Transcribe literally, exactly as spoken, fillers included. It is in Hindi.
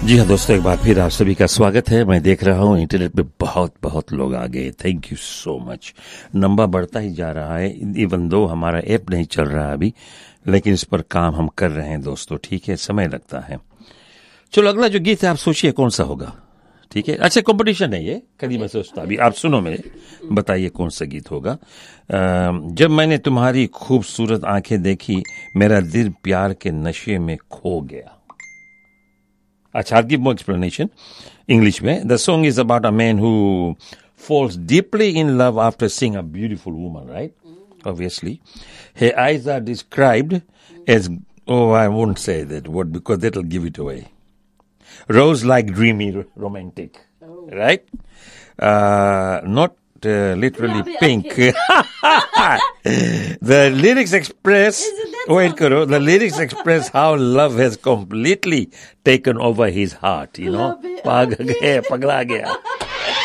जी हाँ दोस्तों, एक बार फिर आप सभी का स्वागत है। मैं देख रहा हूँ इंटरनेट पे बहुत बहुत लोग आ गए। Thank you so much. Number बढ़ता ही जा रहा है, इवन दो हमारा ऐप नहीं चल रहा है अभी, लेकिन इस पर काम हम कर रहे हैं दोस्तों। ठीक है, समय लगता है। चलो अगला जो गीत है आप सोचिए कौन सा होगा। ठीक है, अच्छा कंपटीशन है ये, कभी मैं सोचता अभी। आप सुनो मेरे, बताइए कौन सा गीत होगा। जब मैंने तुम्हारी खूबसूरत आंखें देखी, मेरा दिल प्यार के नशे में खो गया। अच्छा, I'll give more explanation. English में, the song is about a man who falls deeply in love after seeing a beautiful woman, right? Mm. Obviously. Her eyes are described mm. as, oh, I won't say that word because that'll give it away. Rose-like dreamy romantic, oh. Right? Uh, not uh, literally pink. The lyrics express, wait karo, the lyrics express how love has completely taken over his heart, you know. Pag gaya, pagla gaya.